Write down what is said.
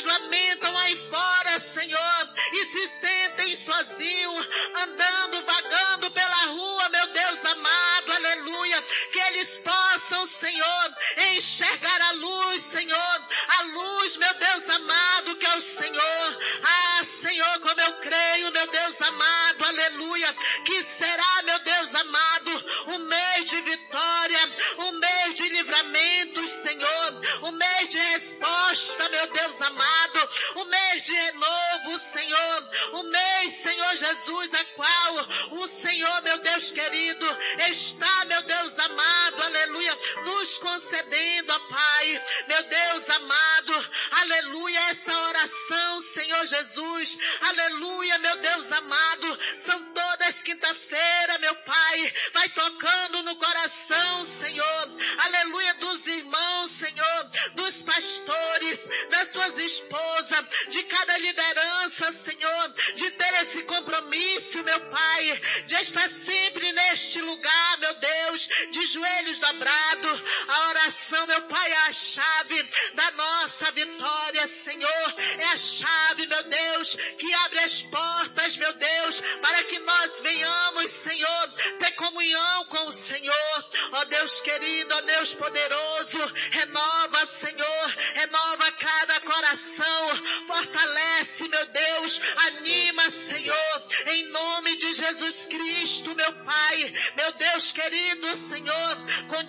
lamentam aí fora, Senhor, e se sentem sozinhos, andando, vagando pela rua, meu Deus amado, aleluia, que eles possam, Senhor, enxergar a luz, Senhor, a luz, meu Deus amado, que é o Senhor. Ah, Senhor, como eu creio, meu Deus amado, aleluia, que será, meu Deus amado, um mês de vitória, um mês de livramentos, Senhor, um mês de resposta, meu Deus amado, um mês de renovo, Senhor, um mês, Senhor Jesus, a qual o Senhor, meu Deus querido, está, meu Deus amado, aleluia, nos concedendo, ó Pai, meu Deus amado, aleluia, essa oração, Senhor Jesus, aleluia, meu Deus amado, são todas quinta-feira, meu Pai, vai tocando no coração, Senhor, aleluia, dos irmãos, Senhor, dos pastores, das suas esposas, de cada liderança, Senhor, de ter esse compromisso, meu Pai, de estar sempre neste lugar, meu Deus, de joelhos dobrados. A oração, meu Pai, é a chave da nossa vitória, Senhor, é a chave, meu Deus, que abre as portas, meu Deus, para que nós venhamos, Senhor, ter comunhão com o Senhor. Ó Deus querido, ó Deus poderoso, renova, Senhor, renova cada coração, fortalece, meu Deus, anima, Senhor, em nome de Jesus Cristo, meu Pai, meu Deus querido, Senhor,